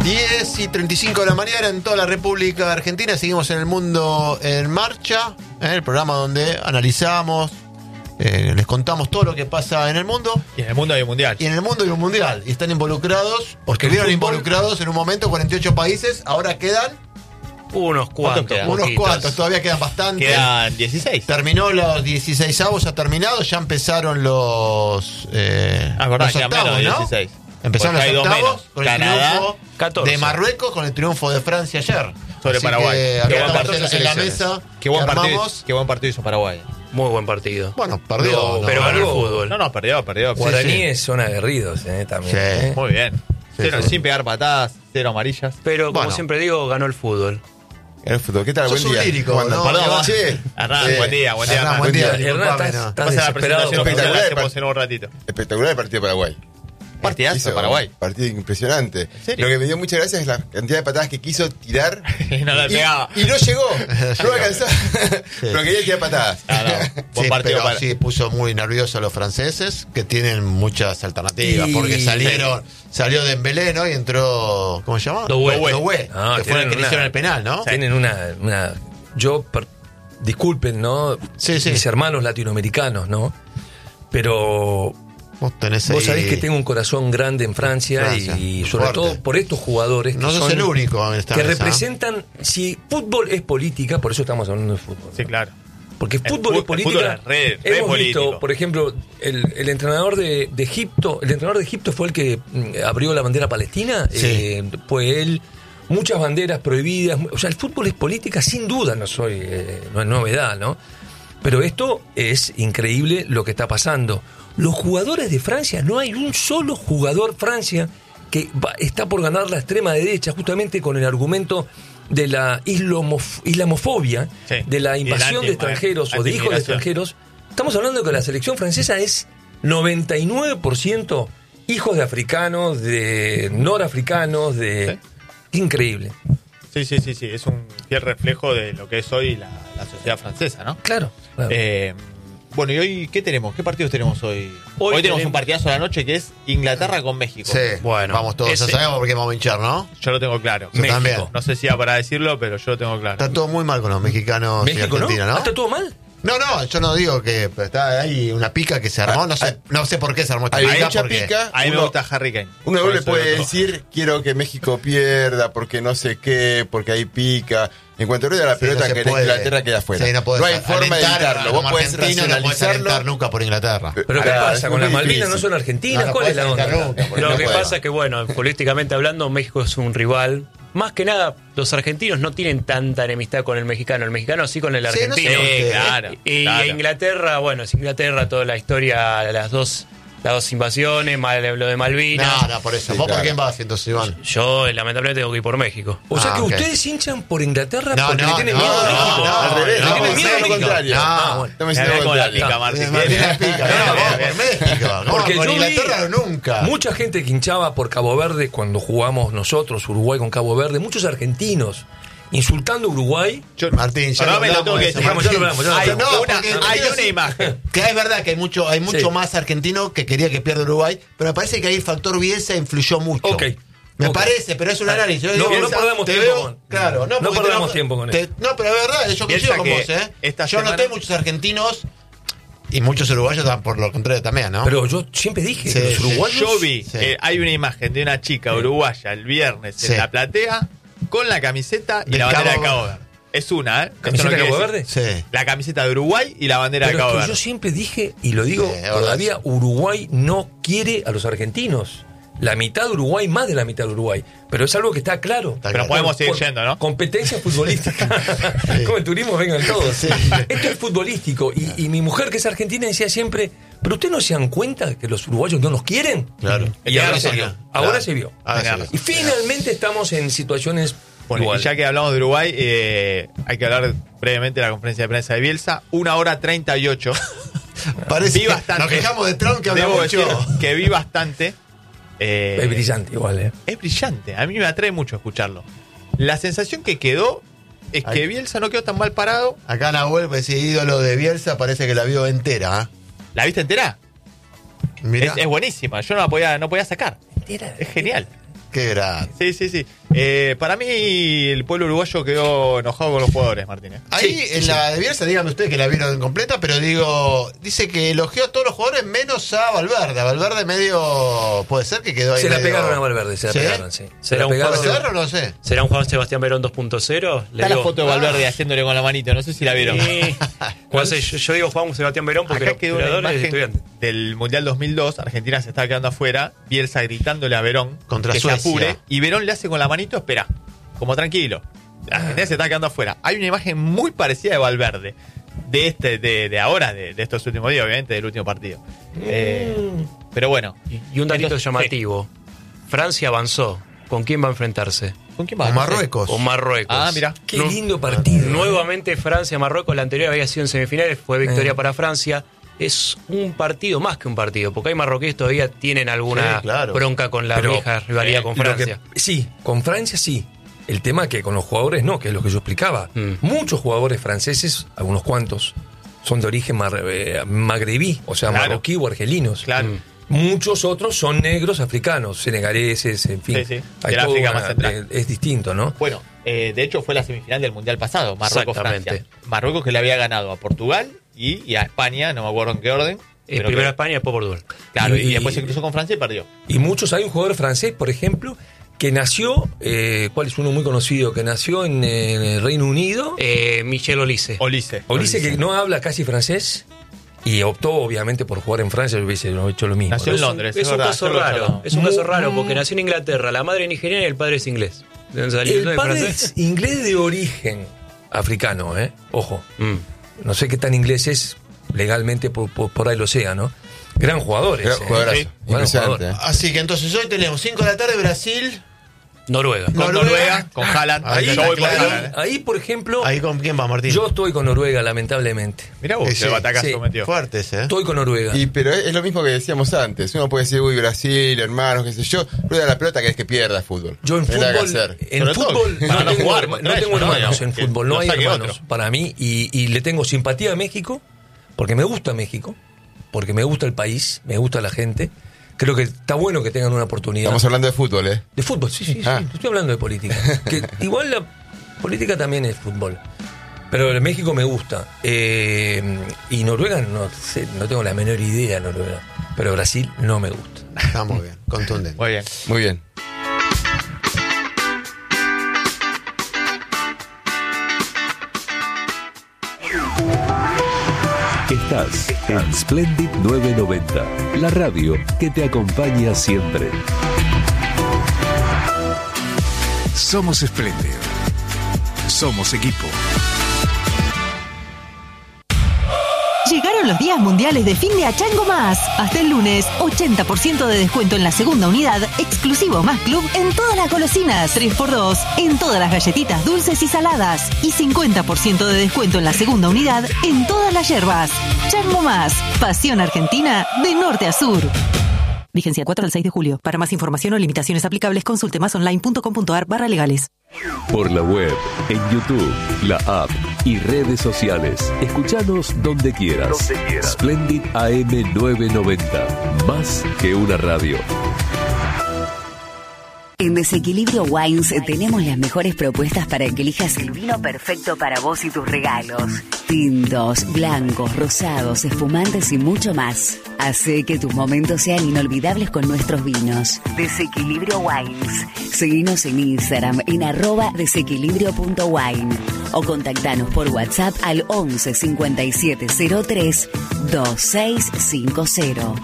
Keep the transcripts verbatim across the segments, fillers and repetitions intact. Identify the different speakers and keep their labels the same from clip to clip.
Speaker 1: diez y treinta y cinco de la mañana en toda la República Argentina. Seguimos en El Mundo en Marcha, ¿eh? El programa donde analizamos, eh, les contamos todo lo que pasa en el mundo.
Speaker 2: Y en el mundo hay un mundial.
Speaker 1: Y en el mundo hay un mundial. Y están involucrados, porque estuvieron involucrados en un momento cuarenta y ocho países. Ahora quedan
Speaker 3: unos cuantos.
Speaker 1: Unos poquitos. cuantos, todavía quedan bastantes.
Speaker 2: Quedan dieciséis.
Speaker 1: Terminó los dieciseisavos, ya terminado. Ya empezaron los, eh,
Speaker 2: ah, verdad,
Speaker 1: los octavos,
Speaker 2: menos,
Speaker 1: ¿no?
Speaker 2: dieciséis.
Speaker 1: Empezaron los octavos con el triunfo
Speaker 3: catorce
Speaker 1: de Marruecos, con el triunfo de Francia ayer.
Speaker 2: Sobre
Speaker 1: Así
Speaker 2: Paraguay.
Speaker 1: Que
Speaker 2: Qué buen
Speaker 1: partido
Speaker 2: partido
Speaker 1: en la mesa.
Speaker 2: Qué buen,
Speaker 1: que
Speaker 2: partido,
Speaker 1: armamos.
Speaker 2: qué buen partido hizo Paraguay.
Speaker 3: Muy buen partido.
Speaker 1: Bueno, perdió.
Speaker 3: No,
Speaker 1: no,
Speaker 3: pero
Speaker 1: no,
Speaker 3: ganó el
Speaker 1: no.
Speaker 3: fútbol.
Speaker 2: No, no, perdió, perdió.
Speaker 4: Guaraníes
Speaker 1: Sí, sí.
Speaker 4: son aguerridos, eh, también.
Speaker 1: Sí.
Speaker 4: eh.
Speaker 2: Muy bien.
Speaker 1: Sí,
Speaker 2: Cero,
Speaker 1: sí.
Speaker 2: Sin pegar patadas, cero amarillas.
Speaker 3: Pero como
Speaker 1: Bueno.
Speaker 3: siempre digo, ganó el fútbol.
Speaker 5: El fútbol, ¿qué tal?
Speaker 1: Sos
Speaker 5: Buen día.
Speaker 1: un lírico,
Speaker 5: ¿Cómo andan?
Speaker 1: ¿no?
Speaker 5: Perdón,
Speaker 1: Iván.
Speaker 5: sí.
Speaker 2: Hernán,
Speaker 5: Eh,
Speaker 2: buen día, buen día.
Speaker 1: Hernán,
Speaker 2: Hernán.
Speaker 1: buen día.
Speaker 4: Hernán,
Speaker 1: disculpame,
Speaker 4: estás-
Speaker 1: no.
Speaker 4: estás
Speaker 2: Pasa la
Speaker 4: desesperado.
Speaker 2: presentación oficial, la
Speaker 5: Espectacular.
Speaker 2: hacemos en un ratito.
Speaker 5: Espectacular el partido de Paraguay.
Speaker 2: Partidazo,
Speaker 5: Hizo
Speaker 2: Paraguay.
Speaker 5: un Partido impresionante.
Speaker 2: serio?
Speaker 5: Lo que me dio muchas gracias es la cantidad de patadas que quiso tirar.
Speaker 2: Y no la
Speaker 5: y,
Speaker 2: pegaba.
Speaker 5: y no llegó. No alcanzó. Pero quería tirar patadas.
Speaker 2: Ah, no. Buen
Speaker 1: Sí,
Speaker 2: partido
Speaker 1: pero
Speaker 2: para.
Speaker 1: sí puso muy nervioso a los franceses, que tienen muchas alternativas,
Speaker 4: Y-
Speaker 1: porque salieron, salió Dembélé, ¿no? Y entró, ¿cómo se llama?
Speaker 3: Doué.
Speaker 1: Doué,
Speaker 4: No,
Speaker 1: que fue el
Speaker 4: tienen
Speaker 1: que le
Speaker 4: una-
Speaker 1: hicieron el penal, ¿no?
Speaker 4: Tienen una, una yo per- disculpen, ¿no?
Speaker 1: Sí, sí.
Speaker 4: Mis hermanos latinoamericanos, ¿no? Pero
Speaker 1: Vos tenés ahí...
Speaker 4: vos sabés que tengo un corazón grande en Francia,
Speaker 1: Francia,
Speaker 4: y, y sobre
Speaker 1: fuerte.
Speaker 4: todo por estos jugadores que
Speaker 1: No sos
Speaker 4: son-
Speaker 1: el único en esta
Speaker 4: que
Speaker 1: mesa.
Speaker 4: representan, si fútbol es política, por eso estamos hablando de fútbol.
Speaker 2: Sí, claro.
Speaker 4: Porque
Speaker 2: El
Speaker 4: fútbol
Speaker 2: fu-
Speaker 4: es
Speaker 2: el
Speaker 4: política.
Speaker 2: fútbol es re- re
Speaker 4: Hemos
Speaker 2: político.
Speaker 4: visto, por ejemplo, el, el entrenador de, de Egipto, el entrenador de Egipto fue el que mm, abrió la bandera palestina,
Speaker 1: Sí.
Speaker 4: eh, fue él, muchas banderas prohibidas, o sea, el fútbol es política, sin duda, no soy, eh, no es novedad, ¿no? Pero esto es increíble lo que está pasando. Los jugadores de Francia, no hay un solo jugador Francia que va- está por ganar la extrema derecha, justamente con el argumento de la islamof- islamofobia,
Speaker 2: Sí.
Speaker 4: de la
Speaker 2: Y el
Speaker 4: invasión
Speaker 2: anti-
Speaker 4: de extranjeros o de hijos de
Speaker 2: antimigración.
Speaker 4: extranjeros. Estamos hablando de que la selección francesa es noventa y nueve por ciento hijos de africanos, de norafricanos, de... Increíble.
Speaker 2: Sí, sí, sí, sí. Es un fiel reflejo de lo que es hoy la, la sociedad francesa, ¿no?
Speaker 4: Claro. claro.
Speaker 2: Eh, bueno, ¿y hoy qué tenemos? ¿Qué partidos tenemos hoy? Hoy,
Speaker 3: Hoy
Speaker 2: tenemos
Speaker 3: tenemos-
Speaker 2: un partidazo a la noche que es Inglaterra con México.
Speaker 1: Sí,
Speaker 3: Bueno,
Speaker 1: vamos todos,
Speaker 3: ese-
Speaker 1: ya sabemos por qué vamos a hinchar, ¿no?
Speaker 2: Yo lo tengo claro.
Speaker 1: Yo también.
Speaker 2: No sé si era para decirlo, pero yo lo tengo claro.
Speaker 1: Está todo muy mal con los mexicanos y
Speaker 4: México, ¿no?
Speaker 1: Argentina, ¿no?
Speaker 4: Ah, ¿está todo mal?
Speaker 1: No, no, yo no digo que pero está ahí una pica que se armó, no sé, no sé por qué se armó esta
Speaker 5: Hay
Speaker 1: pica,
Speaker 5: mucha
Speaker 1: porque
Speaker 5: pica.
Speaker 2: A mí me
Speaker 5: Uno-
Speaker 2: gusta Harry Kane.
Speaker 5: Uno
Speaker 2: Por
Speaker 5: le
Speaker 2: eso
Speaker 5: puede
Speaker 2: lo-
Speaker 5: decir, quiero que México pierda, porque no sé qué, porque ahí pica. En cuanto rueda la
Speaker 1: Sí,
Speaker 5: pelota,
Speaker 1: no se
Speaker 5: que
Speaker 1: puede.
Speaker 5: Inglaterra queda afuera.
Speaker 1: Sí, no, podés
Speaker 5: hay forma de
Speaker 1: alentar
Speaker 5: evitarlo.
Speaker 1: a
Speaker 5: Vos
Speaker 1: los
Speaker 5: podés
Speaker 1: argentinos, no podés
Speaker 5: racionalizarlo.
Speaker 1: alentar nunca por Inglaterra.
Speaker 4: ¿Pero qué
Speaker 5: Ah,
Speaker 4: pasa?
Speaker 5: es
Speaker 4: ¿Con
Speaker 5: muy
Speaker 4: las Malvinas
Speaker 5: difícil.
Speaker 4: no son argentinas?
Speaker 1: No, no
Speaker 4: ¿Cuál es la
Speaker 1: podés
Speaker 4: onda?
Speaker 1: alentar nunca, porque
Speaker 3: Lo
Speaker 1: no
Speaker 3: que
Speaker 1: podés.
Speaker 3: pasa es que, bueno, políticamente hablando, México es un rival. Más que nada, los argentinos no tienen tanta enemistad con el mexicano. El mexicano sí con el
Speaker 1: Sí, no
Speaker 3: argentino.
Speaker 1: sé por qué.
Speaker 2: claro.
Speaker 3: Y
Speaker 2: claro.
Speaker 3: Inglaterra, bueno, es Inglaterra, toda la historia, las dos, las dos invasiones, mal- lo de Malvinas.
Speaker 1: No, no, por eso.
Speaker 5: Sí,
Speaker 1: ¿Vos
Speaker 5: claro.
Speaker 1: por quién vas entonces, Iván?
Speaker 3: Yo, lamentablemente, tengo que ir por México.
Speaker 4: O sea
Speaker 1: Ah,
Speaker 4: que
Speaker 1: ok.
Speaker 4: ustedes hinchan por Inglaterra
Speaker 1: No,
Speaker 4: porque
Speaker 1: no,
Speaker 4: le tienen
Speaker 1: no,
Speaker 4: miedo a
Speaker 1: no,
Speaker 4: México.
Speaker 1: no,
Speaker 5: Al revés,
Speaker 4: ¿Le
Speaker 1: no,
Speaker 4: tienen
Speaker 1: por
Speaker 4: miedo a
Speaker 1: México.
Speaker 4: México?
Speaker 5: contrario.
Speaker 1: No,
Speaker 4: Ah, bueno.
Speaker 5: Estamos
Speaker 2: Mirá
Speaker 5: diciendo
Speaker 2: cómo la
Speaker 5: contrario.
Speaker 2: pica, Martín.
Speaker 1: No, tiene pica, no, vamos por México. No,
Speaker 4: Porque
Speaker 1: por
Speaker 4: yo vi
Speaker 1: Inglaterra nunca.
Speaker 4: mucha gente que hinchaba por Cabo Verde cuando jugamos nosotros, Uruguay con Cabo Verde, muchos argentinos insultando a Uruguay.
Speaker 2: Yo-
Speaker 1: Martín, ya
Speaker 2: Perdóname,
Speaker 1: lo
Speaker 2: lo tengo que
Speaker 1: hablamos
Speaker 2: decir.
Speaker 1: de eso,
Speaker 4: Ya lo hablamos, ya lo
Speaker 2: Hay
Speaker 4: hablamos.
Speaker 1: No,
Speaker 2: una,
Speaker 1: porque
Speaker 2: hay
Speaker 1: quiero
Speaker 2: una
Speaker 1: decir
Speaker 2: imagen.
Speaker 1: Que es verdad que hay mucho, hay mucho
Speaker 4: Sí.
Speaker 1: más argentino que quería que pierda Uruguay, pero me parece que ahí el factor Bielsa influyó mucho.
Speaker 4: Ok.
Speaker 1: Me
Speaker 4: Ok.
Speaker 1: parece, pero es un análisis. Yo
Speaker 4: No,
Speaker 1: digo,
Speaker 4: no
Speaker 1: Bielsa,
Speaker 4: perdamos
Speaker 1: te
Speaker 4: tiempo
Speaker 1: veo-
Speaker 4: con-
Speaker 1: Claro, no,
Speaker 4: no
Speaker 1: porque
Speaker 4: perdamos
Speaker 1: te-
Speaker 4: tiempo con
Speaker 1: te-
Speaker 4: esto.
Speaker 1: No, pero es verdad, yo
Speaker 2: Bielsa
Speaker 1: coincido con
Speaker 2: que
Speaker 1: vos, ¿eh?
Speaker 2: esta
Speaker 1: Yo
Speaker 2: semana-
Speaker 1: noté muchos argentinos y muchos uruguayos por lo contrario también, ¿no?
Speaker 4: Pero yo siempre dije
Speaker 1: Sí,
Speaker 4: que los
Speaker 1: sí.
Speaker 4: uruguayos...
Speaker 2: Yo vi,
Speaker 1: Sí.
Speaker 2: eh, hay una imagen de una chica uruguaya el viernes
Speaker 1: Sí.
Speaker 2: en la platea con la camiseta y
Speaker 1: Del
Speaker 2: la bandera
Speaker 1: Cabo
Speaker 2: de Cabo Verde. Es una, ¿eh? Esto
Speaker 4: ¿Camiseta
Speaker 2: no
Speaker 4: de
Speaker 2: quiere
Speaker 4: Cabo
Speaker 2: decir-
Speaker 4: Verde?
Speaker 1: Sí.
Speaker 2: La camiseta de Uruguay y la bandera
Speaker 4: Pero
Speaker 2: de
Speaker 4: es
Speaker 2: Cabo
Speaker 4: que
Speaker 2: Verde.
Speaker 4: yo siempre dije, y lo digo,
Speaker 1: Sí, es verdad.
Speaker 4: todavía Uruguay no quiere a los argentinos. La mitad de Uruguay, más de la mitad de Uruguay. Pero es algo que está claro.
Speaker 1: Está
Speaker 2: Pero
Speaker 1: claro.
Speaker 2: podemos seguir
Speaker 4: Por
Speaker 2: yendo, ¿no?
Speaker 4: Competencia futbolística. Como el turismo, vengan todos.
Speaker 1: Sí.
Speaker 4: Esto es futbolístico. Y, y mi mujer, que es argentina, decía siempre, ¿pero ustedes no se dan cuenta que los uruguayos no nos quieren?
Speaker 1: Claro.
Speaker 4: Y ahora
Speaker 2: Claro,
Speaker 4: se vio.
Speaker 1: claro.
Speaker 4: Ahora se vio.
Speaker 1: Ahora se
Speaker 2: Claro.
Speaker 1: vio.
Speaker 4: Y finalmente estamos en situaciones
Speaker 2: Bueno, y
Speaker 4: iguales.
Speaker 2: ya que hablamos de Uruguay, eh, hay que hablar brevemente de la conferencia de prensa de Bielsa. Una hora treinta y ocho.
Speaker 1: Parece
Speaker 2: Vi
Speaker 1: que
Speaker 2: bastante.
Speaker 1: nos quejamos de Trump que habla
Speaker 2: Debo
Speaker 1: mucho.
Speaker 2: decir que vi bastante. Eh,
Speaker 4: Es brillante igual, ¿eh?
Speaker 2: Es brillante. A mí me atrae mucho escucharlo. La sensación que quedó es que
Speaker 1: Ay.
Speaker 2: Bielsa no quedó tan mal parado.
Speaker 1: Acá Nahuel, ese ídolo de Bielsa, parece que la vio entera. ¿eh?
Speaker 2: ¿La viste entera?
Speaker 1: Mirá.
Speaker 2: Es, es buenísima. Yo no la podía, no podía sacar.
Speaker 4: Era-
Speaker 2: Es genial.
Speaker 1: Qué grande.
Speaker 2: Sí, sí, sí. Eh, para mí, el pueblo uruguayo quedó enojado con los jugadores, Martínez.
Speaker 1: Ahí
Speaker 4: Sí,
Speaker 1: en
Speaker 4: sí,
Speaker 1: la de Bielsa, díganme ustedes que la vieron completa, pero digo, dice que elogió a todos los jugadores menos a Valverde. A Valverde medio, puede ser que quedó ahí
Speaker 4: Se la
Speaker 1: medio-
Speaker 4: pegaron a Valverde, se la
Speaker 1: ¿Sí?
Speaker 4: pegaron, sí. Se
Speaker 3: ¿Será
Speaker 4: la
Speaker 3: un
Speaker 4: pegaron.
Speaker 1: ¿Puede ser o no sé?
Speaker 3: ¿Será un Juan Sebastián Verón dos punto cero? Le
Speaker 2: Está la
Speaker 3: digo-
Speaker 2: foto de Valverde haciéndole con la manito, no sé si la vieron.
Speaker 3: Sí. No sé, yo, yo digo Juan Sebastián Verón porque
Speaker 2: Acá
Speaker 3: los
Speaker 2: quedó una
Speaker 3: creadores de
Speaker 2: imagen
Speaker 3: estudiantes.
Speaker 2: del Mundial dos mil dos, Argentina se estaba quedando afuera, Bielsa gritándole a Verón
Speaker 1: Contra
Speaker 2: que
Speaker 1: Suecia.
Speaker 2: se apure, y Verón le hace con la manito, espera, como tranquilo. Argentina se está quedando afuera. Hay una imagen muy parecida de Valverde, de este, de, de ahora, de, de estos últimos días, obviamente, del último partido. Eh, pero bueno.
Speaker 3: Y un datito
Speaker 2: Entonces,
Speaker 3: llamativo. Francia avanzó. ¿Con quién va a enfrentarse?
Speaker 2: sí. ¿Con quién va?
Speaker 1: Con
Speaker 2: No sé.
Speaker 1: Marruecos.
Speaker 3: Con Marruecos.
Speaker 2: Ah, mira.
Speaker 4: Qué
Speaker 3: Nu-
Speaker 4: lindo partido.
Speaker 3: Nuevamente Francia-Marruecos, la anterior había sido en semifinales, fue victoria
Speaker 4: Eh.
Speaker 3: para Francia. Es un partido más que un partido, porque hay marroquíes todavía tienen alguna
Speaker 1: Sí, claro.
Speaker 3: bronca con la
Speaker 4: Pero,
Speaker 3: vieja rivalidad
Speaker 2: eh,
Speaker 3: con
Speaker 4: Lo que-
Speaker 3: Francia.
Speaker 4: sí, con Francia sí. El tema que con los jugadores no, que es lo que yo explicaba.
Speaker 3: Mm.
Speaker 4: Muchos jugadores franceses, algunos cuantos, son de origen mar- eh, magrebí, o sea,
Speaker 2: Claro.
Speaker 4: marroquí o argelinos.
Speaker 2: Claro.
Speaker 3: Mm.
Speaker 4: Muchos otros son negros africanos, senegaleses, en fin.
Speaker 2: Sí, sí.
Speaker 4: Hay
Speaker 2: Del
Speaker 4: toda
Speaker 2: África
Speaker 4: una-
Speaker 2: más central.
Speaker 4: eh, es distinto, ¿no?
Speaker 2: Bueno, eh, de hecho fue la semifinal del Mundial pasado, Marruecos-Francia.
Speaker 3: Exactamente.
Speaker 2: Marruecos que le había ganado a Portugal y, y a España, no me acuerdo en qué orden.
Speaker 3: Eh,
Speaker 2: pero
Speaker 3: primero
Speaker 2: que-
Speaker 3: España y después Portugal.
Speaker 2: Claro, y,
Speaker 4: Y-
Speaker 2: después se cruzó con Francia y perdió.
Speaker 4: Y muchos, hay un jugador francés, por ejemplo, que nació, eh, ¿cuál es uno muy conocido? Que nació en, en el Reino Unido.
Speaker 3: Eh, Michel Olise.
Speaker 2: Olise.
Speaker 4: Olise, que no habla casi francés y optó obviamente por jugar en Francia, yo hubiese hecho lo mismo.
Speaker 2: Nació
Speaker 4: ¿no?
Speaker 2: en Londres,
Speaker 3: es
Speaker 2: es
Speaker 3: un
Speaker 2: verdad,
Speaker 3: caso
Speaker 2: yo lo
Speaker 3: raro.
Speaker 2: charlamos.
Speaker 3: Es un caso
Speaker 4: Muy-
Speaker 3: raro porque nació en Inglaterra, la madre es nigeriana y el padre es inglés. ¿De dónde salió?
Speaker 4: El
Speaker 3: ¿De
Speaker 4: padre
Speaker 3: francés?
Speaker 4: es inglés de origen africano, ¿eh? Ojo.
Speaker 3: Mm.
Speaker 4: No sé qué tan inglés es legalmente, por, por- por ahí lo sea, ¿no? Gran jugador
Speaker 5: Gran
Speaker 4: ese, ¿eh?
Speaker 5: jugadorazo.
Speaker 4: Sí, gran
Speaker 5: Impresionante.
Speaker 4: jugador.
Speaker 5: ¿eh?
Speaker 1: Así que entonces hoy tenemos cinco de la tarde, Brasil.
Speaker 3: Noruega.
Speaker 2: Con
Speaker 1: Noruega.
Speaker 2: Noruega, con Haaland.
Speaker 1: Ahí
Speaker 2: Yo
Speaker 1: está
Speaker 2: voy con
Speaker 1: claro.
Speaker 2: Haaland. ¿eh?
Speaker 4: Ahí, por ejemplo,
Speaker 1: Ahí con quién va, Martín.
Speaker 4: yo estoy con Noruega, lamentablemente.
Speaker 2: Mirá vos,
Speaker 1: Eh,
Speaker 2: qué
Speaker 1: sí,
Speaker 2: batacazo
Speaker 4: sí.
Speaker 2: metió.
Speaker 1: Fuertes, ¿eh?
Speaker 4: Estoy con Noruega.
Speaker 5: Y, pero es, es lo mismo que decíamos antes. Uno puede decir, uy, Brasil, hermanos, qué sé yo. Rueda la pelota, que es que pierda fútbol.
Speaker 4: Yo en
Speaker 5: No hay nada que
Speaker 4: fútbol,
Speaker 5: hacer.
Speaker 4: en
Speaker 2: Sobre todo
Speaker 4: fútbol
Speaker 2: para
Speaker 4: no,
Speaker 2: no
Speaker 4: tengo,
Speaker 2: jugar
Speaker 4: herma-
Speaker 2: contra
Speaker 4: no
Speaker 2: ellos,
Speaker 4: tengo
Speaker 2: ¿no?
Speaker 4: hermanos en
Speaker 2: Que
Speaker 4: fútbol,
Speaker 2: lo
Speaker 4: no hay
Speaker 2: saque
Speaker 4: hermanos
Speaker 2: otro.
Speaker 4: para mí y, y le tengo simpatía a México porque me gusta México, porque me gusta el país, me gusta la gente. Creo que está bueno que tengan una oportunidad.
Speaker 5: Estamos hablando de fútbol, ¿eh?
Speaker 4: De fútbol, sí, sí, sí,
Speaker 5: Ah.
Speaker 4: no estoy hablando de política. Que igual la política también es fútbol. Pero en México me gusta. Eh, y Noruega no sé, no tengo la menor idea, Noruega. Pero Brasil no me gusta.
Speaker 1: Está muy bien, contundente.
Speaker 2: Muy bien.
Speaker 5: Muy bien.
Speaker 6: Estás en Splendid novecientos noventa, la radio que te acompaña siempre.
Speaker 7: Somos Splendid. Somos equipo.
Speaker 8: Llegaron los días mundiales de fin de A Chango Más. Hasta el lunes, ochenta por ciento de descuento en la segunda unidad, exclusivo más club en todas las golosinas, tres por dos, en todas las galletitas dulces y saladas, y cincuenta por ciento de descuento en la segunda unidad en todas las hierbas. Chango Más, pasión argentina de norte a sur. Vigencia cuatro al seis de julio. Para más información o limitaciones aplicables, consulte másonline.com.ar barra legales.
Speaker 6: Por la web, en YouTube, la app y redes sociales. Escuchanos donde quieras. Splendid A M novecientos noventa. Más que una radio.
Speaker 9: En Desequilibrio Wines tenemos las mejores propuestas para que elijas el vino perfecto para vos y tus regalos. Tintos, blancos, rosados, espumantes y mucho más. Hace que tus momentos sean inolvidables con nuestros vinos. Desequilibrio Wines. Seguinos en Instagram en arroba desequilibrio punto wine o contactanos por WhatsApp al once cincuenta y siete cero tres veintiséis cincuenta.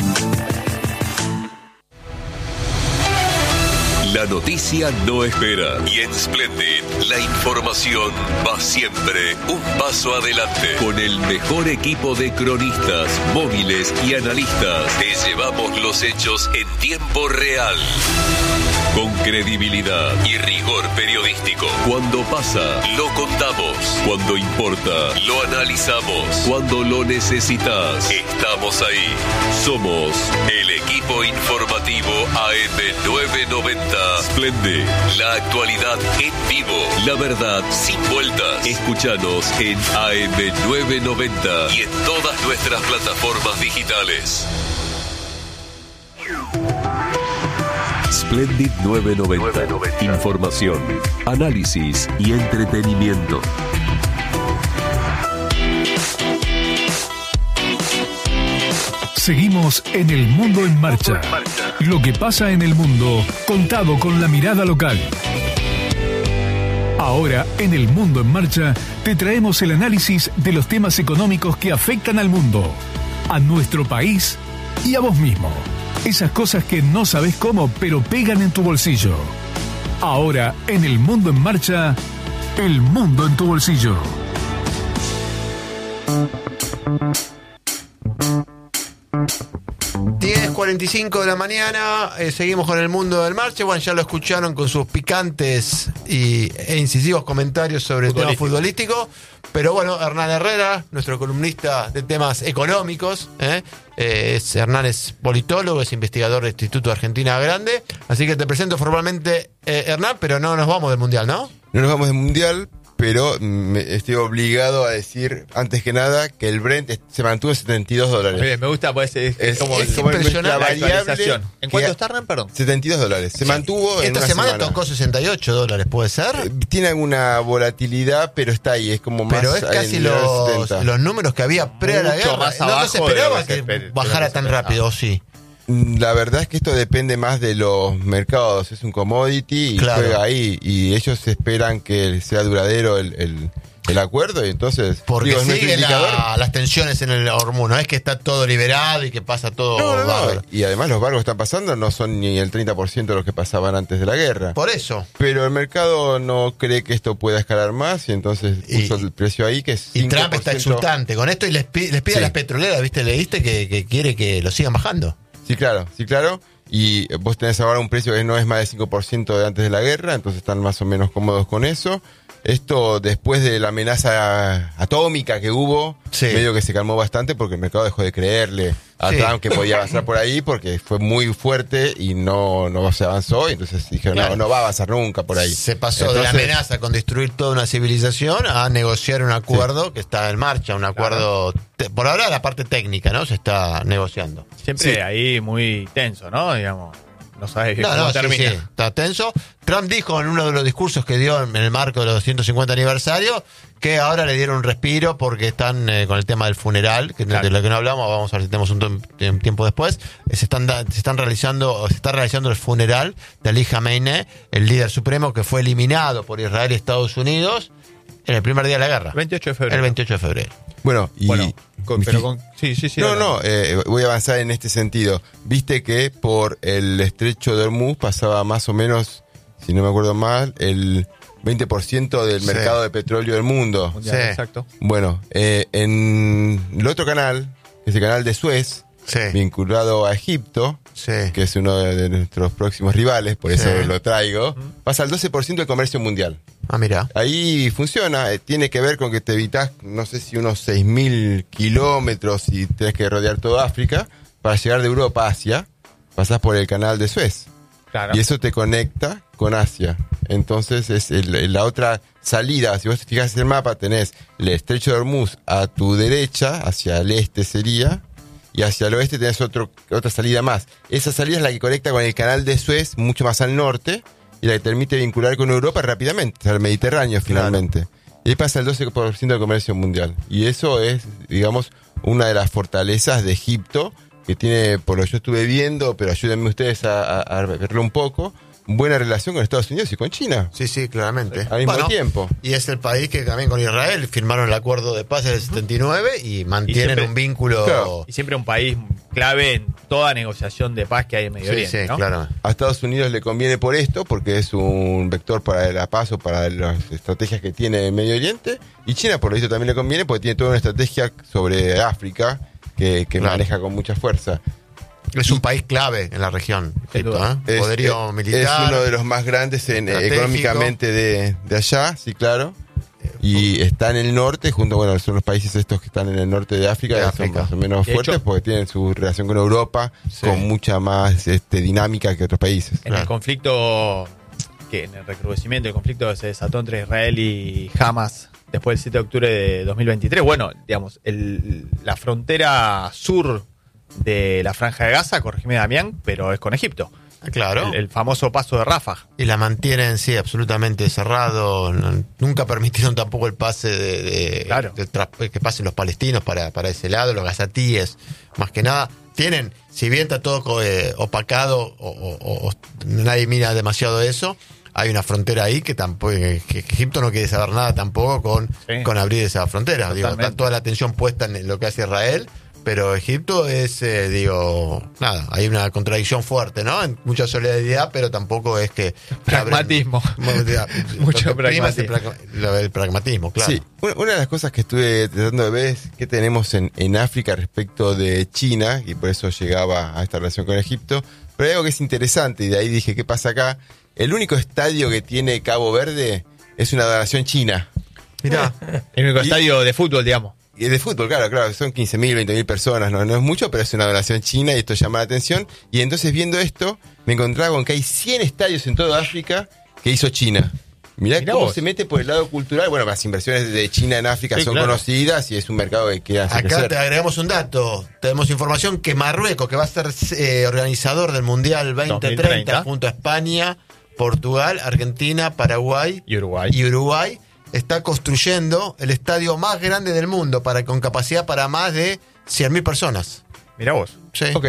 Speaker 6: La noticia no espera y en Splendid la información va siempre un paso adelante. Con el mejor equipo de cronistas, móviles y analistas, te llevamos los hechos en tiempo real. Con credibilidad y rigor periodístico. Cuando pasa, lo contamos. Cuando importa, lo analizamos. Cuando lo necesitas, estamos ahí. Somos el equipo informativo A M novecientos noventa. Splendid, la actualidad en vivo. La verdad sin vueltas. Escúchanos en A M novecientos noventa y en todas nuestras plataformas digitales. Splendid novecientos noventa. Información, análisis y entretenimiento.
Speaker 7: Seguimos en El Mundo en Marcha. Lo que pasa en el mundo, contado con la mirada local. Ahora, en El Mundo en Marcha, te traemos el análisis de los temas económicos que afectan al mundo, a nuestro país y a vos mismo. Esas cosas que no sabés cómo, pero pegan en tu bolsillo. Ahora, en El Mundo en Marcha, El Mundo en tu bolsillo.
Speaker 1: diez cuarenta y cinco de la mañana, eh, seguimos con El Mundo del Marcha. Bueno, ya lo escucharon con sus picantes y, e incisivos comentarios sobre el tema futbolístico. Pero bueno, Hernán Herrera, nuestro columnista de temas económicos, ¿eh? Eh, es, Hernán es politólogo, es investigador del Instituto de Argentina Grande. Así que te presento formalmente, eh, Hernán, pero no nos vamos del Mundial, ¿no?
Speaker 5: No nos vamos del Mundial, pero me estoy obligado a decir, antes que nada, que el Brent se mantuvo en setenta y dos dólares.
Speaker 2: Bien, me gusta, pues es,
Speaker 5: Es,
Speaker 2: como,
Speaker 5: es
Speaker 2: como
Speaker 5: impresionante
Speaker 2: la
Speaker 5: la
Speaker 2: actualización.
Speaker 5: variable.
Speaker 2: ¿En cuánto
Speaker 5: que-
Speaker 2: está, Hernán? Perdón.
Speaker 5: setenta y dos dólares. Se mantuvo en
Speaker 1: Esta
Speaker 5: una
Speaker 1: semana,
Speaker 5: semana.
Speaker 1: tocó sesenta y ocho dólares, ¿puede ser?
Speaker 5: Eh, Tiene alguna volatilidad, pero está ahí. Es como más.
Speaker 1: Pero es casi
Speaker 5: en
Speaker 1: los,
Speaker 5: setenta.
Speaker 1: los números que había pre a la
Speaker 2: Mucho
Speaker 1: guerra.
Speaker 2: más
Speaker 1: No, no
Speaker 2: abajo
Speaker 1: se
Speaker 2: de lo
Speaker 1: esperaba
Speaker 2: que se
Speaker 1: que
Speaker 2: esper- de lo
Speaker 1: bajara
Speaker 2: que se
Speaker 1: tan
Speaker 2: esperaba.
Speaker 1: rápido, ¿o sí?
Speaker 5: La verdad es que esto depende más de los mercados. Es un commodity y
Speaker 1: Claro.
Speaker 5: juega ahí. Y ellos esperan que sea duradero el, el, el acuerdo. Y entonces.
Speaker 1: Porque
Speaker 5: digo, es nuestro
Speaker 1: sigue
Speaker 5: indicador.
Speaker 1: la- las tensiones en el Hormuz, no es que está todo liberado y que pasa todo
Speaker 5: No, no, no.
Speaker 1: bárbaro.
Speaker 5: Y además los barcos que están pasando no son ni el treinta por ciento de los que pasaban antes de la guerra.
Speaker 1: Por eso.
Speaker 5: Pero el mercado no cree que esto pueda escalar más y entonces
Speaker 1: Y-
Speaker 5: puso el precio ahí que es
Speaker 1: Y
Speaker 5: cinco por ciento.
Speaker 1: Trump está exultante con esto y les pide, les pide
Speaker 5: Sí.
Speaker 1: a las petroleras, ¿viste? Leíste que, que quiere que lo sigan bajando.
Speaker 5: Sí, claro, sí, claro. Y vos tenés ahora un precio que no es más del cinco por ciento de antes de la guerra, entonces están más o menos cómodos con eso. Esto después de la amenaza atómica que hubo,
Speaker 1: Sí.
Speaker 5: medio que se calmó bastante porque el mercado dejó de creerle a
Speaker 1: Sí.
Speaker 5: Trump que podía avanzar por ahí porque fue muy fuerte y no, no se avanzó. Y entonces dijeron,
Speaker 1: Claro.
Speaker 5: no, no va a avanzar nunca por ahí.
Speaker 1: Se pasó de la
Speaker 5: Entonces,
Speaker 1: amenaza con destruir toda una civilización a negociar un acuerdo que está en marcha, un acuerdo, te- por ahora la parte técnica, ¿no? Se está negociando.
Speaker 2: Siempre
Speaker 5: Sí.
Speaker 2: ahí muy tenso, ¿no? Digamos, no sabes
Speaker 1: No,
Speaker 2: cómo
Speaker 1: no, sí,
Speaker 2: termina.
Speaker 1: sí, está tenso. Trump dijo en uno de los discursos que dio en el marco de los doscientos cincuenta aniversario que ahora le dieron un respiro porque están eh, con el tema del funeral, que
Speaker 2: Claro.
Speaker 1: de lo que no hablamos, vamos a ver si tenemos un tem- tiempo después. Eh, Se están, da- se están realizando, se está realizando el funeral de Ali Khamenei, el líder supremo que fue eliminado por Israel y Estados Unidos en el primer día de la guerra.
Speaker 2: veintiocho de febrero.
Speaker 1: El veintiocho de febrero.
Speaker 5: Bueno, y.
Speaker 2: Bueno, con- pero con, sí, sí, sí.
Speaker 5: no,
Speaker 2: dale.
Speaker 5: no, eh, voy a avanzar en este sentido. Viste que por el estrecho de Hormuz pasaba más o menos, si no me acuerdo mal, el veinte por ciento del
Speaker 1: Sí.
Speaker 5: mercado de petróleo del mundo.
Speaker 2: Mundial,
Speaker 1: Sí.
Speaker 2: Exacto.
Speaker 5: Bueno, eh, en el otro canal, que es el canal de Suez,
Speaker 1: Sí.
Speaker 5: vinculado a Egipto,
Speaker 1: Sí.
Speaker 5: que es uno de, de nuestros próximos rivales, por eso
Speaker 1: Sí.
Speaker 5: lo traigo, pasa al doce por ciento del comercio mundial.
Speaker 1: Ah, mira.
Speaker 5: Ahí funciona, eh, tiene que ver con que te evitas, no sé si unos seis mil kilómetros y tenés que rodear toda África para llegar de Europa a Asia, pasás por el canal de Suez.
Speaker 2: Claro.
Speaker 5: Y eso te conecta con Asia. Entonces es el- la otra salida. Si vos te fijas en el mapa, tenés el estrecho de Hormuz a tu derecha, hacia el este sería, y hacia el oeste tenés otro, otra salida más. Esa salida es la que conecta con el canal de Suez, mucho más al norte, y la que te permite vincular con Europa rápidamente, al Mediterráneo finalmente. Y ahí pasa el doce por ciento del comercio mundial. Y eso es, digamos, una de las fortalezas de Egipto, que tiene, por lo que yo estuve viendo, pero ayúdenme ustedes a, a- a verlo un poco, buena relación con Estados Unidos y con China.
Speaker 1: Sí, sí, claramente.
Speaker 5: Al mismo tiempo.
Speaker 1: Y es el país que también con Israel firmaron el acuerdo de paz en el setenta y nueve y mantienen
Speaker 2: siempre-
Speaker 1: un vínculo.
Speaker 5: Claro.
Speaker 2: Y siempre un país clave en toda negociación de paz que hay en Medio
Speaker 1: Sí,
Speaker 2: Oriente,
Speaker 1: sí,
Speaker 2: ¿no?
Speaker 1: claro.
Speaker 5: A Estados Unidos le conviene por esto, porque es un vector para la paz o para las estrategias que tiene en Medio Oriente. Y China, por lo visto, también le conviene, porque tiene toda una estrategia sobre África que, que
Speaker 1: Claro.
Speaker 5: maneja con mucha fuerza.
Speaker 1: Es un país clave en la región.
Speaker 2: Sin
Speaker 1: Egipto,
Speaker 2: duda.
Speaker 1: ¿eh?
Speaker 5: Es-
Speaker 1: Poderío
Speaker 5: es,
Speaker 1: militar.
Speaker 5: es uno de los más grandes en, eh,
Speaker 1: estratégico.
Speaker 5: económicamente de, de allá, sí, claro. Y está en el norte, junto, bueno, son los países estos que están en el norte de África,
Speaker 1: De
Speaker 5: que
Speaker 1: África.
Speaker 5: son más o menos
Speaker 2: De
Speaker 5: fuertes
Speaker 2: hecho-
Speaker 5: porque tienen su relación con Europa,
Speaker 1: Sí.
Speaker 5: con mucha más este, dinámica que otros países.
Speaker 2: En
Speaker 1: Claro.
Speaker 2: el conflicto, que en el recrudecimiento del conflicto que se desató entre Israel y Hamas después del siete de octubre de dos mil veintitrés, bueno, digamos, el, la frontera sur de la Franja de Gaza, corregime Damián, pero es con Egipto.
Speaker 1: Claro.
Speaker 2: El, el famoso paso de Rafah.
Speaker 1: Y la mantienen, sí, absolutamente cerrado. No, nunca permitieron tampoco el pase de, de,
Speaker 2: Claro.
Speaker 1: de tra- que pasen los palestinos para, para ese lado, los gazatíes, más que nada. Tienen, si bien está todo eh, opacado o, o- o nadie mira demasiado eso, hay una frontera ahí que tampoco que, que Egipto no quiere saber nada tampoco con,
Speaker 2: Sí.
Speaker 1: con abrir esa frontera. Digo,
Speaker 2: Totalmente.
Speaker 1: está toda la atención puesta en lo que hace Israel. Pero Egipto es, eh, digo, nada, hay una contradicción fuerte, ¿no? En mucha solidaridad, pero tampoco es que...
Speaker 2: Pragmatismo. Mucho
Speaker 1: Prima es el,
Speaker 2: pragmatismo.
Speaker 1: pragma- lo del pragmatismo, claro.
Speaker 5: Sí, una, una de las cosas que estuve tratando de ver es qué tenemos en, en África respecto de China, y por eso llegaba a esta relación con Egipto. Pero hay algo que es interesante, y de ahí dije, ¿qué pasa acá? El único estadio que tiene Cabo Verde es una donación china.
Speaker 1: Mirá,
Speaker 2: El único
Speaker 5: Y-
Speaker 2: estadio de fútbol, digamos.
Speaker 5: Y de fútbol, claro, claro, son quince mil, veinte mil personas, no, no es mucho, pero es una donación china y esto llama la atención. Y entonces viendo esto, me encontraba con que hay cien estadios en toda África que hizo China. Mirá,
Speaker 2: Mirá
Speaker 5: cómo
Speaker 2: vos.
Speaker 5: se mete por el lado cultural. Bueno, las inversiones de China en África
Speaker 2: Sí,
Speaker 5: son
Speaker 2: claro.
Speaker 5: conocidas y es un mercado que quiere hacer
Speaker 1: acá
Speaker 5: crecer.
Speaker 1: te agregamos un dato. Tenemos información que Marruecos, que va a ser eh, organizador del Mundial veinte treinta,
Speaker 2: dos mil treinta,
Speaker 1: junto a España, Portugal, Argentina, Paraguay
Speaker 2: Y Uruguay.
Speaker 1: y Uruguay, está construyendo el estadio más grande del mundo para con capacidad para más de cien mil personas.
Speaker 2: Mirá vos.
Speaker 1: Sí,
Speaker 5: Ok.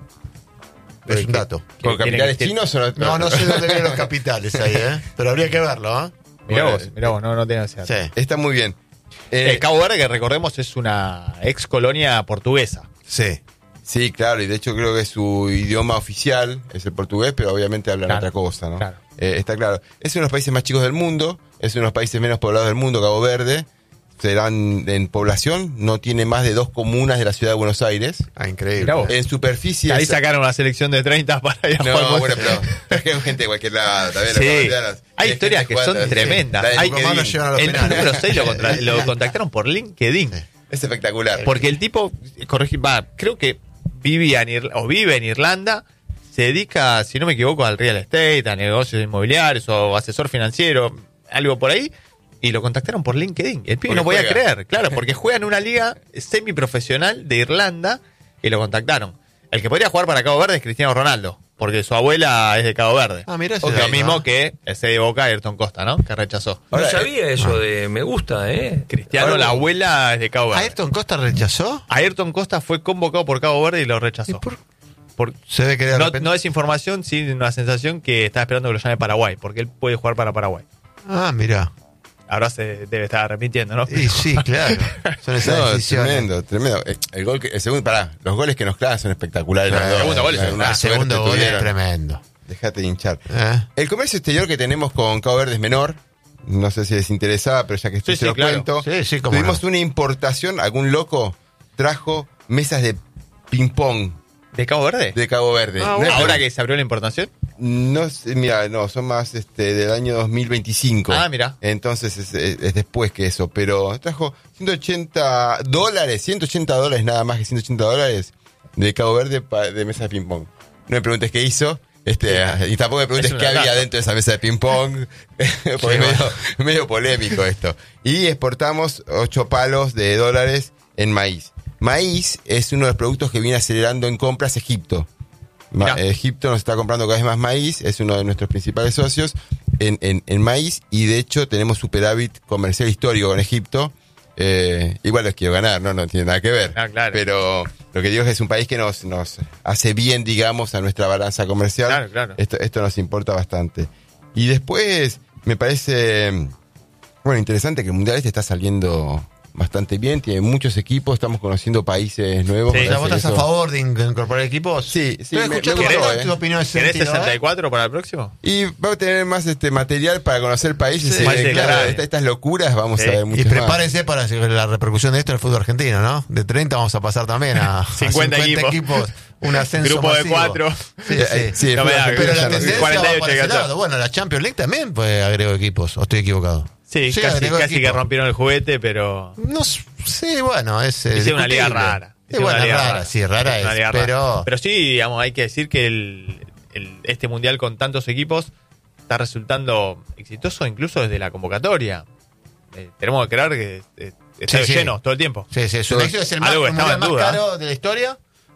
Speaker 1: es un dato.
Speaker 5: ¿Con
Speaker 2: tiene
Speaker 5: capitales
Speaker 2: que-
Speaker 5: chinos o no?
Speaker 1: No, no sé dónde vienen los capitales ahí, ¿eh? Pero habría que verlo, ¿eh?
Speaker 2: Mirá
Speaker 5: Bueno,
Speaker 2: vos, mirá vos, no, no tengo ese dato.
Speaker 1: Sí,
Speaker 5: Está muy bien. Eh,
Speaker 2: Eh, Cabo Verde, que recordemos, es una ex colonia portuguesa.
Speaker 1: sí.
Speaker 5: Sí, claro, y de hecho creo que su idioma oficial es el portugués, pero obviamente hablan
Speaker 2: Claro,
Speaker 5: otra cosa, ¿no?
Speaker 2: claro.
Speaker 5: Eh, está claro. Es uno de los países más chicos del mundo, es uno de los países menos poblados del mundo, Cabo Verde. Serán en población, no tiene más de dos comunas de la ciudad de Buenos Aires.
Speaker 1: Ah, increíble.
Speaker 2: Mirá vos.
Speaker 5: En superficie...
Speaker 2: Ahí
Speaker 5: es-
Speaker 2: sacaron una selección de treinta para ir a
Speaker 5: No,
Speaker 2: jugar.
Speaker 5: bueno, pero trajeron gente de cualquier lado, también los
Speaker 2: Sí.
Speaker 5: colombianos.
Speaker 2: Hay
Speaker 5: Hay
Speaker 2: historias
Speaker 5: gente
Speaker 2: que son
Speaker 5: jugando,
Speaker 2: tremendas.
Speaker 5: la de
Speaker 2: Hay
Speaker 5: Tucumán
Speaker 1: no llegan a los
Speaker 2: El
Speaker 1: penales.
Speaker 2: número seis lo, contra- lo contactaron por LinkedIn.
Speaker 5: Es espectacular.
Speaker 2: Porque el tipo, corregí, va, creo que vivía en Ir- o vive en Irlanda, se dedica, si no me equivoco, al real estate, a negocios inmobiliarios o asesor financiero, algo por ahí, y lo contactaron por LinkedIn. El pibe
Speaker 5: Porque
Speaker 2: no podía
Speaker 5: juega.
Speaker 2: creer, claro, porque juega en una liga semiprofesional de Irlanda y lo contactaron. El que podría jugar para Cabo Verde es Cristiano Ronaldo, porque su abuela es de Cabo Verde.
Speaker 1: Ah, mirá ese
Speaker 2: Lo
Speaker 1: dato,
Speaker 2: mismo
Speaker 1: ¿no?
Speaker 2: que ese de Boca, Ayrton Costa, ¿no? Que rechazó.
Speaker 4: No
Speaker 5: Ahora,
Speaker 4: sabía eso de me gusta, ¿eh?
Speaker 2: Cristiano,
Speaker 5: Ahora-
Speaker 2: la abuela es de Cabo Verde.
Speaker 1: ¿Ayrton Costa rechazó?
Speaker 2: Ayrton Costa fue convocado por Cabo Verde y lo rechazó.
Speaker 1: ¿Y por-
Speaker 2: Por-
Speaker 1: Se ve que de
Speaker 2: no,
Speaker 1: repente-
Speaker 2: no es información, sí una sensación que estaba esperando que lo llame Paraguay, porque él puede jugar para Paraguay.
Speaker 1: Ah, mira.
Speaker 2: Ahora se debe estar arrepintiendo, ¿no?
Speaker 1: Y sí, claro. Son esas
Speaker 5: No,
Speaker 1: decisiones.
Speaker 5: tremendo, tremendo. Eh, El gol que, el segundo, pará, los goles que nos clavan son espectaculares.
Speaker 1: Ah,
Speaker 5: los dos.
Speaker 2: el segundo gol es
Speaker 5: Una
Speaker 2: un-
Speaker 5: suerte
Speaker 1: El segundo gol es
Speaker 5: tuvieron.
Speaker 1: tremendo.
Speaker 5: Dejate de hinchar.
Speaker 1: ¿Eh?
Speaker 5: El comercio exterior que tenemos con Cabo Verde es menor. No sé si les interesaba, pero ya que estoy
Speaker 2: Sí,
Speaker 5: se
Speaker 2: sí,
Speaker 5: lo
Speaker 2: claro.
Speaker 5: cuento.
Speaker 1: Sí, sí, cómo
Speaker 5: Tuvimos
Speaker 1: no.
Speaker 5: una importación, algún loco trajo mesas de ping-pong
Speaker 2: ¿De Cabo Verde?
Speaker 5: de Cabo Verde.
Speaker 1: Ah,
Speaker 5: No
Speaker 1: bueno.
Speaker 5: es-
Speaker 2: Ahora que se abrió la importación.
Speaker 5: No sé, mira, no, son más este del año dos mil veinticinco.
Speaker 2: Ah, mira.
Speaker 5: Entonces es, es- es después que eso, pero trajo ciento ochenta dólares, ciento ochenta dólares nada más que ciento ochenta dólares de Cabo Verde pa- de mesa de ping pong. No me preguntes qué hizo, este y tampoco me preguntes
Speaker 2: Es
Speaker 5: qué
Speaker 2: una
Speaker 5: había
Speaker 2: lata.
Speaker 5: dentro de esa mesa de ping pong, porque es medio, medio polémico esto. Y exportamos ocho palos de dólares en maíz. Maíz es uno de los productos que viene acelerando en compras Egipto. Ma-
Speaker 2: Mirá.
Speaker 5: Egipto nos está comprando cada vez más maíz, es uno de nuestros principales socios en, en, en maíz y de hecho tenemos superávit comercial histórico con Egipto. Eh, igual los quiero ganar, no, no tiene nada que ver.
Speaker 2: Ah, claro.
Speaker 5: Pero lo que digo es que es un país que nos, nos hace bien, digamos, a nuestra balanza comercial.
Speaker 2: Claro, claro.
Speaker 5: Esto, esto nos importa bastante. Y después me parece, bueno, interesante que el Mundial este está saliendo bastante bien, tiene muchos equipos, estamos conociendo países nuevos.
Speaker 2: Sí.
Speaker 1: O
Speaker 5: me
Speaker 1: sea, ¿vos
Speaker 5: parece
Speaker 1: estás a
Speaker 5: eso-
Speaker 1: favor de in- incorporar equipos?
Speaker 5: Sí, sí,
Speaker 1: Pero
Speaker 5: me-
Speaker 1: escuché
Speaker 5: me
Speaker 1: tu,
Speaker 5: gustó,
Speaker 1: tu
Speaker 5: eh.
Speaker 1: opinión en ese
Speaker 2: ¿Querés
Speaker 1: sentido,
Speaker 2: sesenta y
Speaker 1: ¿eh?
Speaker 2: cuatro para el próximo?
Speaker 5: Y va a tener más este material para conocer el país. y
Speaker 1: Sí,
Speaker 5: se-
Speaker 2: más de
Speaker 5: claro,
Speaker 2: claro.
Speaker 5: esta- estas locuras vamos
Speaker 2: Sí.
Speaker 5: a ver
Speaker 1: Y
Speaker 5: mucho más.
Speaker 1: prepárense para la repercusión de esto en el fútbol argentino, ¿no? De treinta vamos a pasar también a a
Speaker 2: cincuenta equipos.
Speaker 1: Un ascenso
Speaker 2: Grupo de
Speaker 1: masivo.
Speaker 2: cuatro.
Speaker 1: Sí,
Speaker 5: Eh,
Speaker 1: sí.
Speaker 5: eh, sí, el
Speaker 2: No me
Speaker 5: fútbol
Speaker 2: da-
Speaker 5: argentino
Speaker 1: Pero
Speaker 5: ya
Speaker 1: la
Speaker 5: no-
Speaker 1: tendencia
Speaker 2: cuarenta y ocho
Speaker 1: va para ese
Speaker 2: hay que hacer.
Speaker 1: lado. Bueno, la Champions League también pues, agregó equipos. ¿O estoy equivocado?
Speaker 2: Sí, casi,
Speaker 1: agregó
Speaker 2: casi que
Speaker 1: equipos.
Speaker 2: rompieron el juguete, pero.
Speaker 1: No, s- sí, bueno, es. eh,
Speaker 2: Es una liga
Speaker 1: discutible.
Speaker 2: rara.
Speaker 1: Sí,
Speaker 2: Es una
Speaker 1: bueno,
Speaker 2: liga
Speaker 1: rara, sí, rara es.
Speaker 2: una liga
Speaker 1: pero.
Speaker 2: rara. Pero sí, digamos, hay que decir que el, el- este mundial con tantos equipos está resultando exitoso incluso desde la convocatoria. Eh, tenemos que creer que eh, está
Speaker 1: Sí, sí.
Speaker 2: lleno todo el tiempo.
Speaker 1: Sí, sí, es un
Speaker 5: Todo-
Speaker 1: éxito, es el, más,
Speaker 2: algo
Speaker 1: el
Speaker 2: estaba
Speaker 1: mundial
Speaker 2: en
Speaker 1: más
Speaker 2: duda.
Speaker 1: caro de la historia.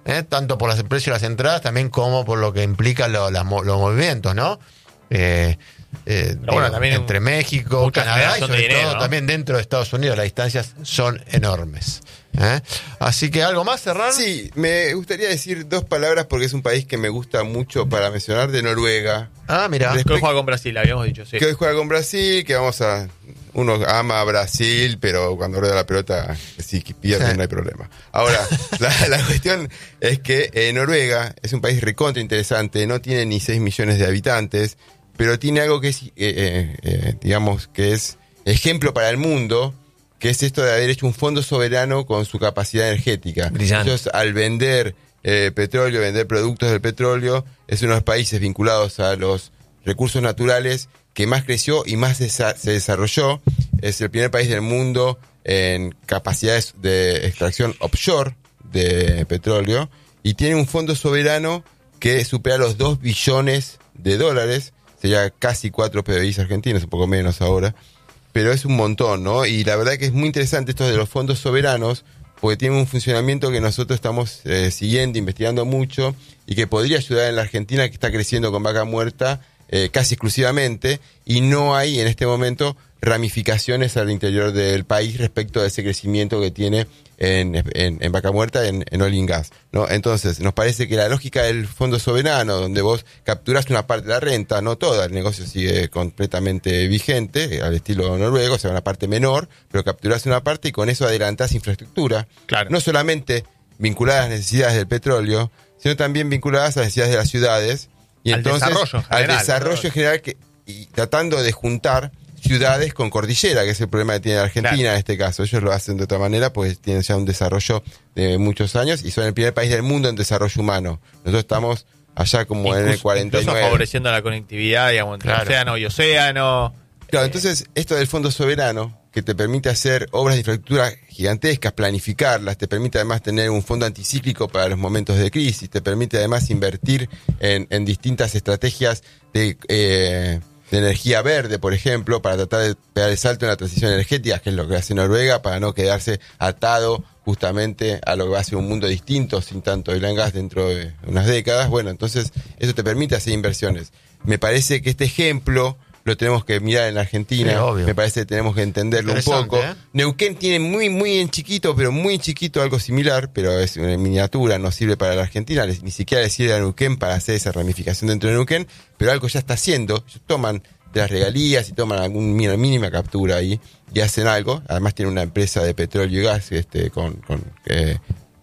Speaker 1: ¿eh? Tanto por los precios de las entradas, también como por lo que implica lo, las, los movimientos, ¿no? Eh, eh, digo,
Speaker 2: bueno, también
Speaker 1: entre México, Canadá y sobre
Speaker 2: de dinero,
Speaker 1: todo
Speaker 2: ¿no?
Speaker 1: también dentro de Estados Unidos las distancias son enormes. ¿eh? Así que algo más, cerrar.
Speaker 5: Sí, me gustaría decir dos palabras porque es un país que me gusta mucho para mencionar, de Noruega.
Speaker 1: Ah, mira.
Speaker 2: Que hoy juega con Brasil, habíamos dicho, sí.
Speaker 5: Que hoy juega con Brasil, que vamos a... Uno ama a Brasil, pero cuando rueda la pelota, si pierde
Speaker 1: Sí.
Speaker 5: no hay problema. Ahora, la, la cuestión es que eh, Noruega es un país recontra interesante, no tiene ni seis millones de habitantes, pero tiene algo que es, eh, eh, eh, digamos, que es ejemplo para el mundo, que es esto de haber hecho un fondo soberano con su capacidad energética.
Speaker 4: Brillante.
Speaker 5: Ellos, al vender eh, petróleo, vender productos del petróleo, es uno de los países vinculados a los recursos naturales que más creció y más desa- se desarrolló. Es el primer país del mundo en capacidades de extracción offshore de petróleo y tiene un fondo soberano que supera los dos billones de dólares, sería casi cuatro P B Is argentinos, un poco menos ahora, pero es un montón, ¿no? Y la verdad que es muy interesante esto de los fondos soberanos, porque tienen un funcionamiento que nosotros estamos eh, siguiendo, investigando mucho, y que podría ayudar en la Argentina, que está creciendo con vaca muerta eh, casi exclusivamente, y no hay en este momento ramificaciones al interior del país respecto a ese crecimiento que tiene en, en, en vaca muerta, en, en oil and gas, ¿no? Entonces, nos parece que la lógica del fondo soberano, donde vos capturás una parte de la renta, no toda, el negocio sigue completamente vigente, al estilo noruego, o sea, una parte menor, pero capturás una parte y con eso adelantás infraestructura,
Speaker 2: Claro.
Speaker 5: no solamente vinculadas a las necesidades del petróleo, sino también vinculadas a las necesidades de las ciudades, y
Speaker 2: Al
Speaker 5: entonces
Speaker 2: desarrollo en general,
Speaker 5: al desarrollo
Speaker 2: ¿no?
Speaker 5: en general, que, y tratando de juntar ciudades con cordillera, que es el problema que tiene la Argentina
Speaker 2: Claro.
Speaker 5: en este caso. Ellos lo hacen de otra manera, pues tienen ya un desarrollo de muchos años y son el primer país del mundo en desarrollo humano. Nosotros estamos allá como en el
Speaker 2: Incluso-
Speaker 5: cuarenta y
Speaker 2: incluso
Speaker 5: nueve.
Speaker 2: favoreciendo la conectividad, digamos, entre
Speaker 1: Claro.
Speaker 2: océano y océano.
Speaker 5: Claro, entonces esto del fondo soberano, que te permite hacer obras de infraestructura gigantescas, planificarlas, te permite además tener un fondo anticíclico para los momentos de crisis, te permite además invertir en, en distintas estrategias de, eh, de energía verde, por ejemplo, para tratar de pegar el salto en la transición energética, que es lo que hace Noruega, para no quedarse atado justamente a lo que va a ser un mundo distinto, sin tanto oil and gas dentro de unas décadas. Bueno, entonces eso te permite hacer inversiones. Me parece que este ejemplo lo tenemos que mirar en la Argentina.
Speaker 1: Sí, obvio.
Speaker 5: Me parece que tenemos que entenderlo un
Speaker 1: Interesante,
Speaker 5: poco.
Speaker 1: ¿eh?
Speaker 5: Neuquén tiene muy, muy en chiquito, pero muy chiquito algo similar, pero es una miniatura, no sirve para la Argentina, ni siquiera le sirve a Neuquén para hacer esa ramificación dentro de Neuquén, pero algo ya está haciendo. Ellos toman de las regalías y toman alguna mínima captura ahí y hacen algo. Además tiene una empresa de petróleo y gas este, con... con eh,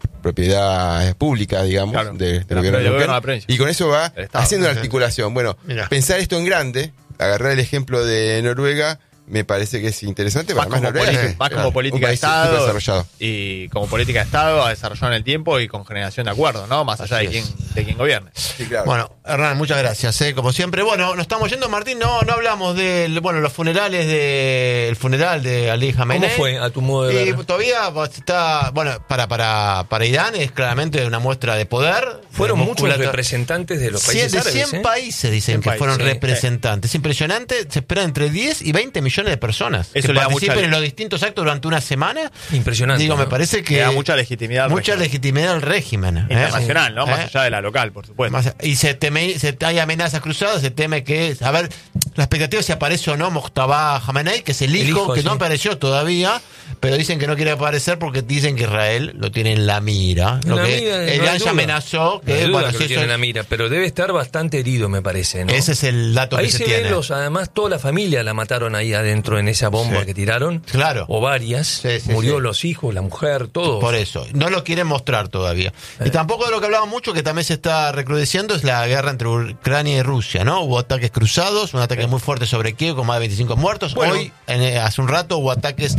Speaker 5: propiedad pública, digamos,
Speaker 2: Claro.
Speaker 5: de, del
Speaker 2: De la-
Speaker 5: gobierno de
Speaker 2: del gobierno
Speaker 5: Neuquén.
Speaker 2: de la provincia.
Speaker 5: Y con eso va
Speaker 2: Del Estado.
Speaker 5: haciendo una articulación. Bueno,
Speaker 1: Mirá.
Speaker 5: pensar esto en grande, agarrar el ejemplo de Noruega, me parece que es interesante.
Speaker 2: Más
Speaker 5: pero además
Speaker 2: como,
Speaker 5: Noruega
Speaker 2: politi-
Speaker 5: es,
Speaker 2: más
Speaker 5: claro,
Speaker 2: como política
Speaker 5: un
Speaker 2: de
Speaker 5: país súper
Speaker 2: Estado
Speaker 5: desarrollado.
Speaker 2: y como política de Estado a desarrollar en el tiempo y con generación de acuerdos, ¿no? Más allá de
Speaker 1: Así
Speaker 2: quién,
Speaker 1: es.
Speaker 2: de quién gobierne.
Speaker 5: Sí, claro.
Speaker 1: Bueno, Hernán, muchas gracias, ¿eh? Como siempre. Bueno, nos estamos yendo, Martín. No, no hablamos de bueno, los funerales de el funeral de Ali Khamenei.
Speaker 4: ¿Cómo fue a tu modo de
Speaker 1: Y
Speaker 4: ver?
Speaker 1: todavía está, bueno, para para para Irán es claramente una muestra de poder.
Speaker 4: Fueron
Speaker 1: de
Speaker 4: muchos
Speaker 1: musculatura.
Speaker 4: representantes de los
Speaker 1: Cien-
Speaker 4: países
Speaker 1: de
Speaker 4: árabes.
Speaker 1: cien
Speaker 4: ¿eh?
Speaker 1: países dicen
Speaker 2: cien
Speaker 1: que
Speaker 2: países,
Speaker 1: fueron
Speaker 2: sí.
Speaker 1: representantes. Es impresionante. Se esperan entre diez y veinte millones de personas
Speaker 2: Eso
Speaker 1: que
Speaker 2: le da
Speaker 1: participen
Speaker 2: mucha-
Speaker 1: en los distintos actos durante una semana.
Speaker 4: Impresionante.
Speaker 1: Digo, me
Speaker 4: ¿no?
Speaker 1: parece que
Speaker 2: Le da mucha legitimidad al
Speaker 1: mucha
Speaker 2: régimen.
Speaker 1: legitimidad al régimen. ¿eh?
Speaker 2: Internacional, ¿no? Más
Speaker 1: ¿Eh?
Speaker 2: allá de la local, por supuesto.
Speaker 1: Más- y se teme, se, hay amenazas cruzadas, se teme que, a ver, la expectativa es si aparece o no Mojtaba Khamenei, que es el hijo,
Speaker 4: El hijo,
Speaker 1: que
Speaker 4: sí.
Speaker 1: no apareció todavía, pero dicen que no quiere aparecer porque dicen que Israel lo tiene en la mira.
Speaker 4: En
Speaker 1: Lo
Speaker 4: la
Speaker 1: que
Speaker 4: mira, no hay
Speaker 1: Irán
Speaker 4: duda.
Speaker 1: ya amenazó
Speaker 4: No hay
Speaker 1: que,
Speaker 4: duda
Speaker 1: bueno,
Speaker 4: que
Speaker 1: si
Speaker 4: lo
Speaker 1: eso
Speaker 4: tiene en
Speaker 1: es-
Speaker 4: la mira, pero debe estar bastante herido, me parece, ¿no?
Speaker 1: ese es el dato
Speaker 4: Ahí
Speaker 1: que se,
Speaker 4: se
Speaker 1: tiene.
Speaker 4: ven los, además toda la familia la mataron ahí adentro en esa bomba
Speaker 1: Sí.
Speaker 4: que tiraron.
Speaker 1: Claro.
Speaker 4: O varias.
Speaker 1: Sí, sí,
Speaker 4: Murió
Speaker 1: sí.
Speaker 4: los hijos, la mujer, todo.
Speaker 1: Por eso, no lo quieren mostrar todavía.
Speaker 4: Eh.
Speaker 1: Y tampoco de lo que hablamos mucho, que también se está recrudeciendo, es la guerra entre Ucrania y Rusia, ¿no? Hubo ataques cruzados, un ataque muy fuerte sobre Kiev con más de veinticinco muertos.
Speaker 4: Bueno.
Speaker 1: Hoy, en, eh, hace un rato, hubo ataques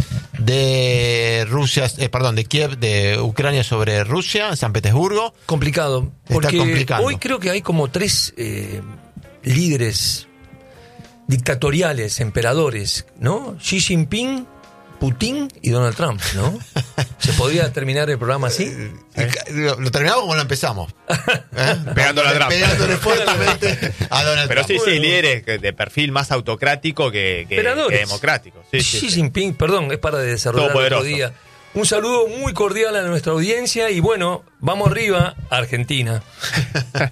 Speaker 1: de Rusia, eh, perdón, de Kiev, de Ucrania sobre Rusia, en San Petersburgo.
Speaker 4: Complicado.
Speaker 1: Está
Speaker 4: Porque
Speaker 1: complicando.
Speaker 4: hoy creo que hay como tres eh, líderes dictatoriales, emperadores, ¿no? Xi Jinping, Putin y Donald Trump, ¿no? ¿Se podría terminar el programa así?
Speaker 1: Y ca- Lo, lo terminamos como lo empezamos. ¿Eh?
Speaker 2: Pegándole a Trump.
Speaker 1: Pegándole fuertemente a Donald
Speaker 2: Pero sí,
Speaker 1: Trump.
Speaker 2: sí, líderes que- de perfil más autocrático que, que,
Speaker 4: Emperadores.
Speaker 2: que democrático. Sí, sí,
Speaker 4: Xi
Speaker 2: sí.
Speaker 4: Jinping, perdón, es para desarrollar otro
Speaker 2: Todopoderoso.
Speaker 4: día. Un saludo muy cordial a nuestra audiencia y bueno, vamos arriba, Argentina.